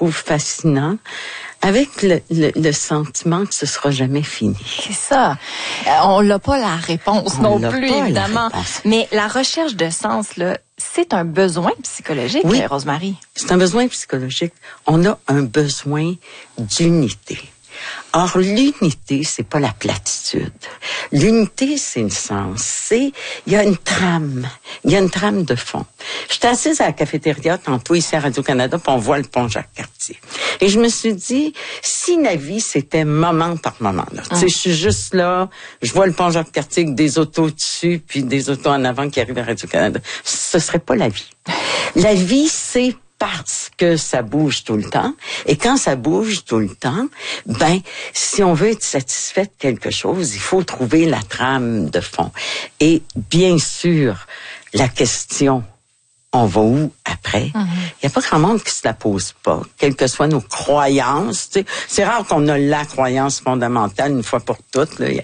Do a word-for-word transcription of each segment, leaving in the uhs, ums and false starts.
trouve fascinant, avec le, le, le sentiment que ce sera jamais fini. C'est ça. Euh, on n'a pas la réponse on non n'a plus, pas évidemment. La réponse. Mais la recherche de sens, là, c'est un besoin psychologique, oui, Rosemary. C'est un besoin psychologique. On a un besoin d'unité. Or, l'unité, c'est pas la platitude. L'unité, c'est le sens. C'est, il y a une trame. Il y a une trame de fond. J'étais assise à la cafétéria tantôt ici à Radio-Canada, puis on voit le pont Jacques-Cartier. Et je me suis dit, si la vie, c'était moment par moment, là. Tu sais, je suis juste là, je vois le pont Jacques-Cartier avec des autos dessus, puis des autos en avant qui arrivent à Radio-Canada. Ce serait pas la vie. La vie, c'est parce que ça bouge tout le temps. Et quand ça bouge tout le temps, ben, si on veut être satisfait de quelque chose, il faut trouver la trame de fond. Et bien sûr, la question, on va où après? Il mm-hmm. n'y a pas grand monde qui se la pose pas, quelles que soient nos croyances. Tu sais, c'est rare qu'on a la croyance fondamentale une fois pour toutes, là.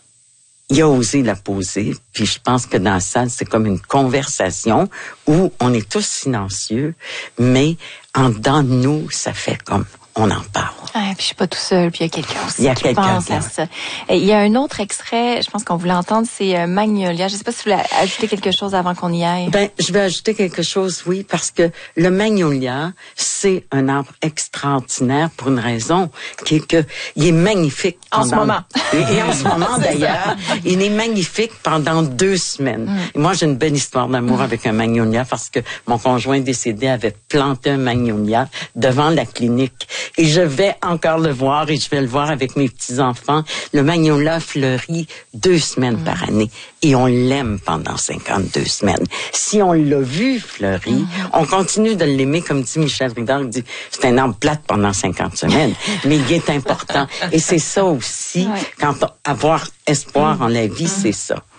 Il a osé la poser, puis je pense que dans la salle, c'est comme une conversation où on est tous silencieux, mais en dedans de nous, ça fait comme on en parle. Ah, puis je suis pas tout seul, puis il y a quelqu'un aussi il y a qui quelqu'un pense à ça. Et il y a un autre extrait, je pense qu'on voulait entendre, c'est euh, Magnolia. Je sais pas si vous voulez ajouter quelque chose avant qu'on y aille. Ben, je vais ajouter quelque chose, oui, parce que le Magnolia, c'est un arbre extraordinaire pour une raison, qui est que il est magnifique. En ce moment. Et, et en ce moment, d'ailleurs, il est magnifique pendant deux semaines. Mm. Et moi, j'ai une belle histoire d'amour mm. avec un Magnolia parce que mon conjoint décédé avait planté un Magnolia devant la clinique. Et je vais encore le voir et je vais le voir avec mes petits-enfants. Le Magnolia fleurit deux semaines mmh. par année et on l'aime pendant cinquante-deux semaines. Si on l'a vu fleurir, mmh. on continue de l'aimer, comme dit Michel Ridard, il dit, c'est un arbre plate pendant cinquante semaines, mais il est important. Et c'est ça aussi, ouais. quand on, avoir espoir mmh. en la vie, mmh. c'est ça.